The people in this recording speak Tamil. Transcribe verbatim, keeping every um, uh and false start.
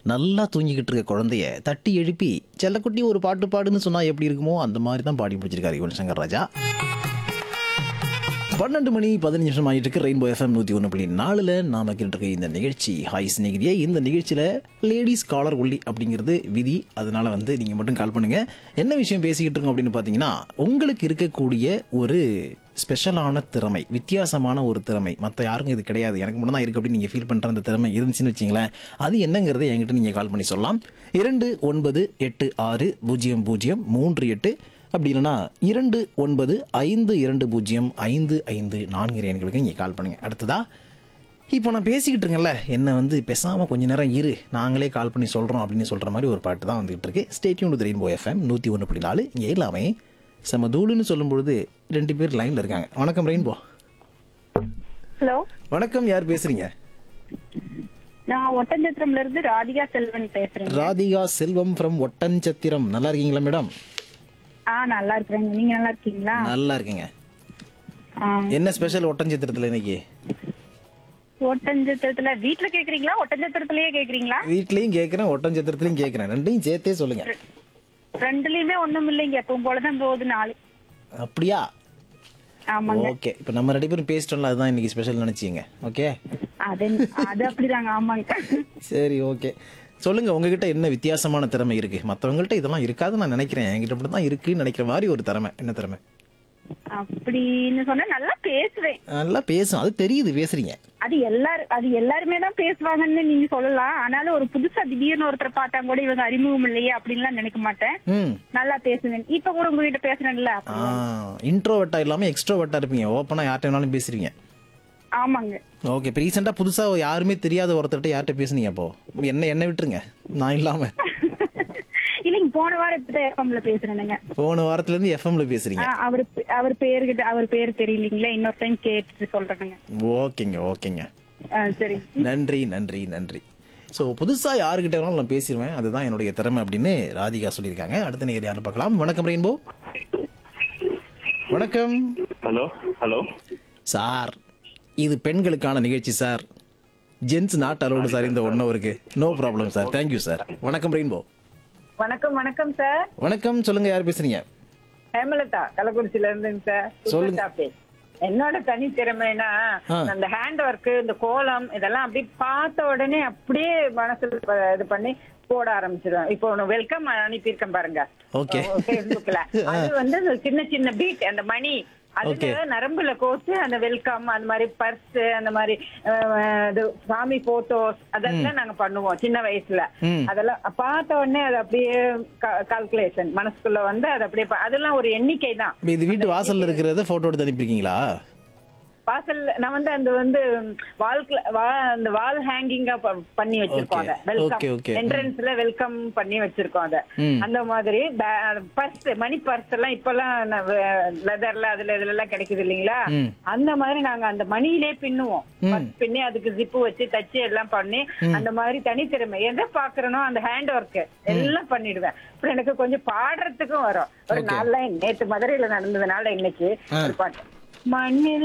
நல்லா தூங்கிக்கிட்டு இருக்க குழந்தைய தட்டி எழுப்பி செல்லக்குட்டி ஒரு பாட்டு பாடுன்னு சொன்னா எப்படி இருக்குமோ அந்த மாதிரி தான் பாடி பிடிச்சிருக்காரு யுவன் சங்கர் ராஜா. பன்னெண்டு மணி பதினஞ்சு நிமிஷம் ஆகிட்டு இருக்கு. ரெயின்போ எஃப்எம் நூற்றி ஒன்று புள்ளி நாலில் நாம கேட்டுருக்க இந்த நிகழ்ச்சி ஹாய் சிநேகிதியே. இந்த நிகழ்ச்சியில் லேடிஸ் காலர் ஒல்லி அப்படிங்கிறது விதி. அதனால வந்து நீங்கள் மட்டும் கால் பண்ணுங்க. என்ன விஷயம் பேசிக்கிட்டு இருக்கோம் அப்படின்னு பார்த்தீங்கன்னா, உங்களுக்கு இருக்கக்கூடிய ஒரு ஸ்பெஷலான திறமை, வித்தியாசமான ஒரு திறமை, மற்ற யாருக்கும் இது கிடையாது, எனக்கு மட்டும் தான் இருக்குது அப்படின்னு நீங்கள் ஃபீல் பண்ணுற அந்த திறமை இருந்துச்சுன்னு வச்சிங்களேன், அது என்னங்கிறத என்கிட்ட நீங்கள் கால் பண்ணி சொல்லலாம். இரண்டு ஒன்பது எட்டு ஆறு பூஜ்ஜியம் பூஜ்ஜியம் மூன்று எட்டு அப்படி இல்லைனா இரண்டு ஒன்பது ஐந்து இரண்டு பூஜ்ஜியம் ஐந்து ஐந்து நான்கு எண்களுக்கு நீங்கள் கால் பண்ணுங்கள். அடுத்ததா இப்போ நான் பேசிக்கிட்டு இருக்கேன்ல, என்னை வந்து பேசாமல் கொஞ்சம் நேரம் இரு, நாங்களே கால் பண்ணி சொல்கிறோம் அப்படின்னு சொல்கிற மாதிரி ஒரு பாட்டு தான் வந்துகிட்டு இருக்கு. Stay tune with rainbow FM நூற்றி ஒன்று புள்ளி நாலு. இங்கே எல்லாமே செம தூளுன்னு சொல்லும் பொழுது ரெண்டு பேர் லைனில் இருக்காங்க. வணக்கம் ரெயின்போ. ஹலோ வணக்கம், யார் பேசுறீங்க? நான் ஒட்டஞ்சத்திரம்ல இருந்து ராதிகா செல்வன் பேசுறேன். ராதிகா செல்வம் ஃப்ரம் ஒட்டன்சத்திரம். நல்லா இருக்கீங்களா மேடம்? ஆ நல்லா இருக்கிறேங்க. நீங்க நல்லா இருக்கீங்களா? நல்லா இருக்கீங்க. ஆ, என்ன ஸ்பெஷல் ஒட்டன்சத்திரத்தில் இன்னைக்கு? ஒட்டஞ்சத்திரத்துல வீட்டுல கேக்குறீங்களா, ஒட்டஞ்சத்திரத்திலேயே கேக்குறீங்களா? வீட்லேயும் கேட்குறேன், ஒட்டன்சத்திரத்துலையும் கேட்குறேன், ரெண்டையும் சேர்த்தே சொல்லுங்க. ரெண்டுலயுமே ஒண்ணும் இல்லைங்க, எப்பவும் போலதான் போகுது நாலு. அப்படியா? ஆமாங்க. ஓகே, இப்போ நம்ம ரெண்டு பேரும் பேசிட்டோம்ல, அதுதான் இன்னைக்கு ஸ்பெஷல் நினைச்சீங்க. ஓகே, அது அது அப்படிதாங்க. ஆமாங்க. சரி, ஓகே. சொல்லுங்க, உங்ககிட்ட என்ன வித்தியாசமான திறமை இருக்கு? மற்றவங்கள்ட்ட இதெல்லாம் இருக்காதுன்னு நான் நினைக்கிறேன், என்கிட்ட மட்டும் தான் இருக்குன்னு நினைக்கிற மாதிரி ஒரு திறமை. என்ன திறமை? அப்படின்னு சொன்னா நல்லா பேசுவேன். நல்லா பேசும், அது தெரியுது, பேசுறீங்க. அது எல்லாரும் அது எல்லாருமே தான் பேசுவாங்கன்னு நீங்க சொல்லலாம். ஆனாலும் ஒரு புதுசா திடீர்னு ஒருத்தர் பார்த்தா கூட இவங்க அறிமுகம் இல்லையே அப்படின்லாம் நினைக்க மாட்டேன். ம் நல்லா பேசுவேன். இப்ப கூட உங்ககிட்ட பேசுறேன்ல. ஆ இன்ட்ரோவர்ட்டா இல்லாமல் எக்ஸ்ட்ரோவர்ட்டா இருப்பீங்க, ஓப்பனாக யார்கிட்ட வேணாலும் பேசுறீங்க. ஆமாங்க. ஓகே, இப்போ ரீசெண்டாக புதுசாக யாருமே தெரியாத ஒருத்தர்கிட்ட யார்கிட்ட பேசுனீங்க? அப்போ என்ன என்ன விட்டுருங்க, நான் இல்லாமல். இல்லைங்க, போன வாரம் இப்பதான் எஃப்எம்ல பேசுறேனுங்க. போன வாரத்துலேருந்து எஃப்எம்ல பேசுறீங்க. அவர் அவர் பேருகிட்ட அவர் பேர் தெரியலீங்களே, இன்னொரு டைம் கேட்டு சொல்றேனுங்க. ஓகேங்க, ஓகேங்க. ஆ, சரி. நன்றி நன்றி நன்றி. ஸோ புதுசாக யாருக்கிட்ட வேணாலும் நான் பேசிடுவேன், அதுதான் என்னுடைய திறமை அப்படின்னு ராதிகா சொல்லியிருக்காங்க. அடுத்த நேரம் யாரும் பார்க்கலாம். வணக்கம் ரெயின்போ. வணக்கம். ஹலோ ஹலோ சார், இது பெண்களுக்கான நிகழ்ச்சி sir. Gents not allowed sir இந்த ஒன் ஹவருக்கு. No problem sir, thank you sir. வணக்கம் ரெயின்போ. வணக்கம் வணக்கம் சார். வணக்கம், சொல்லுங்க, யார் பேசுறீங்க? ஹேமலதா கள்ளக்குறிச்சியில இருந்துங்க சார். சொல்லுங்க. டாபிக். என்னோட தனி திறமைனா ஆ. அந்த ஹேண்ட் ஒர்க், இந்த கோலம், இதெல்லாம் அப்படியே பார்த்த உடனே அப்படியே மனசுல ப- இது பண்ணி போட ஆரம்பிச்சிடுவேன். இப்போ ஒன்னு வெல்கம் அனுப்பியிருக்கேன் பாருங்க Okay. Facebookல. அது வந்து அந்த சின்ன சின்ன பீட், அந்த மணி Okay. அதுல நரம்புல கோர்த்து அந்த வெல்கம், அந்த மாதிரி பர்ஸ், அந்த மாதிரி அஹ், இது சாமி போட்டோஸ் அதெல்லாம் நாங்க பண்ணுவோம் சின்ன வயசுல. ம். அதெல்லாம் பார்த்த உடனே அது அப்படியே கால்குலேஷன் மனசுக்குள்ள வந்து அது அப்படியே ப- அதெல்லாம் ஒரு எண்ணிக்கை தான். இப்போ இது வீட்டு வாசல்ல இருக்கிறத ஃபோட்டோ எடுத்து அனுப்பியிருக்கீங்களா? வாசல் நான் வந்து அந்த வந்து வால் அந்த வால் ஹேங்கிங்கா பண்ணி வச்சிருக்கோம். அத Okay, okay. வெல்கம் என்ட்ரன்ஸ்ல வெல்கம் பண்ணி வச்சிருக்கோம். அத ம். அந்த மாதிரி பர்ஸ், மணி பர்ஸ் எல்லாம் இப்பெல்லாம் லெதர்ல அதுல இதுல எல்லாம் கிடைக்குது இல்லைங்களா? ம். அந்த மாதிரி நாங்க அந்த மணியிலே பின்னுவோம். ம். பர்ஸ் பின்னி அதுக்கு ஜிப்பு வச்சு தச்சு எல்லாம் பண்ணி அந்த மாதிரி தனித்திறமை எதை பாக்குறனோ அந்த ஹேண்ட் ஒர்க் எல்லாம் பண்ணிடுவேன். அப்புறம் எனக்கு கொஞ்சம் பாடுறதுக்கும் வரும். ஒரு Okay. நாள் நேத்து மதுரையில நடந்ததுனால இன்னைக்கு ஆ. ஒரு பாட்டு மண்ணில்